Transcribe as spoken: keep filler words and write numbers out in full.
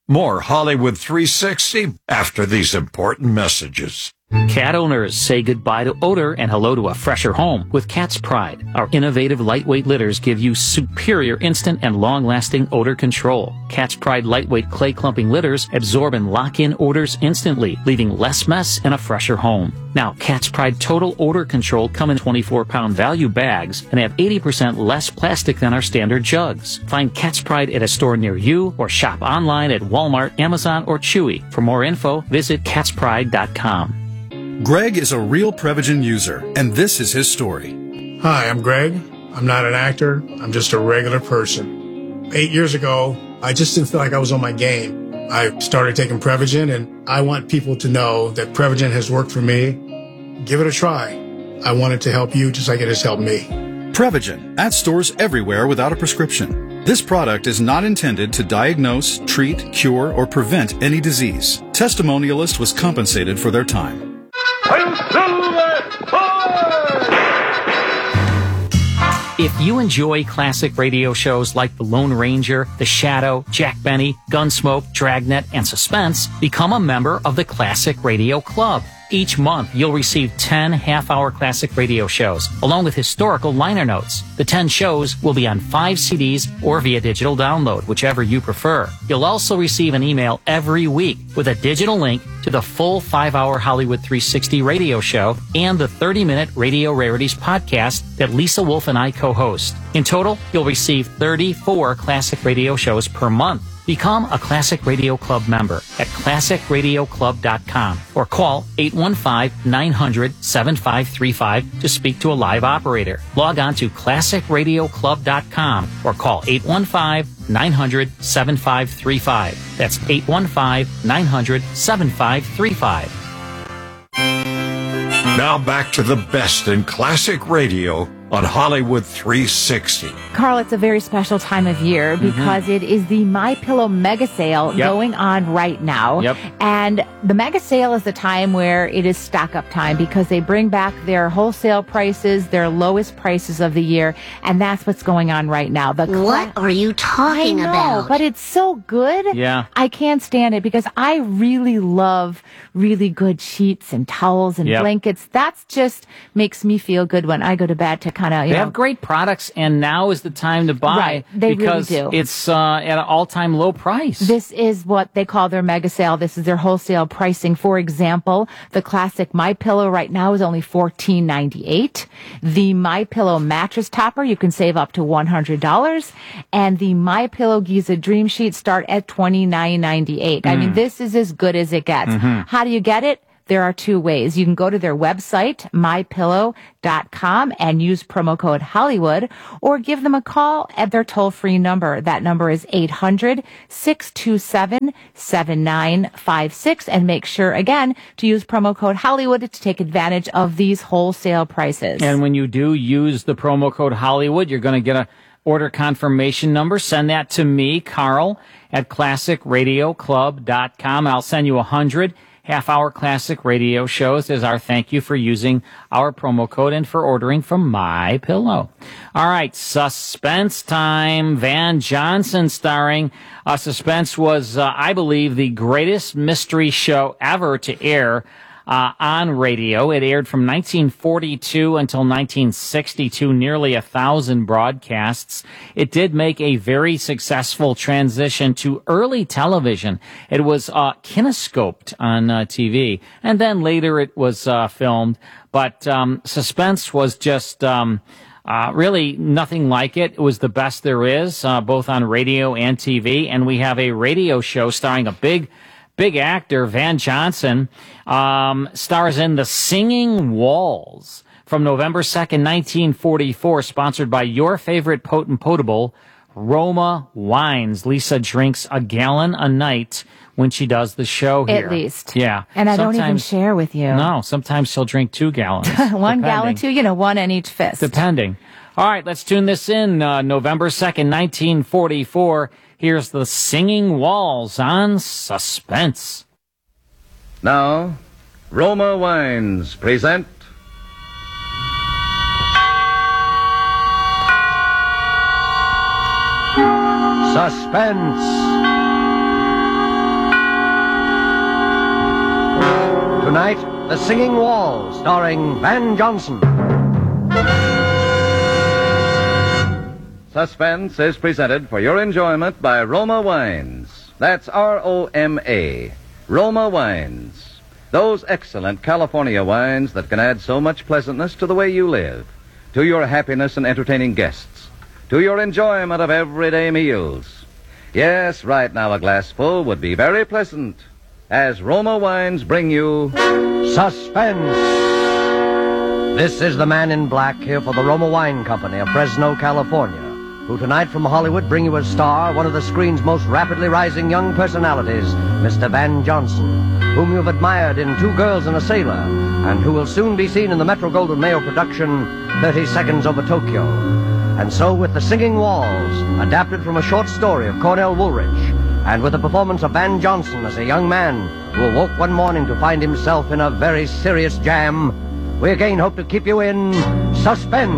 More Hollywood three sixty after these important messages. Cat owners say goodbye to odor and hello to a fresher home with Cat's Pride. Our innovative lightweight litters give you superior instant and long-lasting odor control. Cat's Pride lightweight clay clumping litters absorb and lock in odors instantly, leaving less mess and a fresher home. Now, Cat's Pride Total Odor Control come in twenty-four pound value bags and have eighty percent less plastic than our standard jugs. Find Cat's Pride at a store near you or shop online at Walmart, Amazon, or Chewy. For more info, visit cats pride dot com. Greg is a real Prevagen user, and this is his story. Hi, I'm Greg. I'm not an actor. I'm just a regular person. Eight years ago, I just didn't feel like I was on my game. I started taking Prevagen, and I want people to know that Prevagen has worked for me. Give it a try. I want it to help you just like it has helped me. Prevagen, at stores everywhere without a prescription. This product is not intended to diagnose, treat, cure, or prevent any disease. Testimonialist was compensated for their time. If you enjoy classic radio shows like The Lone Ranger, The Shadow, Jack Benny, Gunsmoke, Dragnet, and Suspense, become a member of the Classic Radio Club. Each month, you'll receive ten half-hour classic radio shows, along with historical liner notes. The ten shows will be on five C Ds or via digital download, whichever you prefer. You'll also receive an email every week with a digital link to the full five-hour Hollywood three sixty radio show and the thirty minute Radio Rarities podcast that Lisa Wolf and I co-host. In total, you'll receive thirty-four classic radio shows per month. Become a Classic Radio Club member at classic radio club dot com or call eight one five, nine hundred, seven five three five to speak to a live operator. Log on to classic radio club dot com or call eight one five, nine hundred, seven five three five. That's eight one five, nine hundred, seven five three five. Now back to the best in classic radio on Hollywood three sixty. Carl, it's a very special time of year because mm-hmm. it is the MyPillow Mega Sale yep. going on right now. Yep. And the Mega Sale is the time where it is stock-up time because they bring back their wholesale prices, their lowest prices of the year, and that's what's going on right now. The cla- what are you talking I know, about? But it's so good. Yeah. I can't stand it because I really love really good sheets and towels and yep. blankets. That's just makes me feel good when I go to bed to kind of, you They know. have great products, and now is the time to buy Right, they because really do. it's uh, at an all-time low price. This is what they call their mega sale. This is their wholesale pricing. For example, the classic MyPillow right now is only fourteen ninety-eight. The MyPillow mattress topper, you can save up to one hundred dollars. And the MyPillow Giza Dream Sheet start at twenty-nine ninety-eight. Mm. I mean, this is as good as it gets. Mm-hmm. How do you get it? There are two ways. You can go to their website, my pillow dot com, and use promo code Hollywood, or give them a call at their toll-free number. That number is eight hundred, six two seven, seven nine five six, and make sure, again, to use promo code Hollywood to take advantage of these wholesale prices. And when you do use the promo code Hollywood, you're going to get a order confirmation number. Send that to me, Carl, at classic radio club dot com. I'll send you a hundred half-hour classic radio shows as our thank you for using our promo code and for ordering from MyPillow. All right, Suspense time. Van Johnson starring. Uh, Suspense was, uh, I believe, the greatest mystery show ever to air Uh, on radio. It aired from nineteen forty-two until nineteen sixty-two, nearly a thousand broadcasts. It did make a very successful transition to early television. It was uh, kinescoped on uh, T V, and then later it was uh, filmed. But um, Suspense was just um, uh, really nothing like it. It was the best there is, uh, both on radio and T V. And we have a radio show starring a big Big actor, Van Johnson, um, stars in The Singing Walls from November second, nineteen forty-four, sponsored by your favorite potent potable, Roma Wines. Lisa drinks a gallon a night when she does the show here. At least. Yeah. And I sometimes, don't even share with you. No, sometimes she'll drink two gallons. One depending. gallon, two, you know, one in each fist. Depending. All right, let's tune this in. Uh, November second, nineteen forty-four. Here's The Singing Walls on Suspense. Now, Roma Wines present Suspense. Tonight, The Singing Wall, starring Van Johnson. Suspense is presented for your enjoyment by Roma Wines. That's R O M A. Roma Wines. Those excellent California wines that can add so much pleasantness to the way you live, to your happiness in entertaining guests, to your enjoyment of everyday meals. Yes, right now a glassful would be very pleasant, as Roma Wines bring you Suspense. This is the Man in Black here for the Roma Wine Company of Fresno, California, who tonight from Hollywood bring you a star, one of the screen's most rapidly rising young personalities, Mister Van Johnson, whom you've admired in Two Girls and a Sailor, and who will soon be seen in the Metro-Goldwyn-Mayer production, thirty seconds Over Tokyo. And so with The Singing Walls, adapted from a short story of Cornell Woolrich, and with the performance of Van Johnson as a young man who awoke one morning to find himself in a very serious jam, we again hope to keep you in suspense.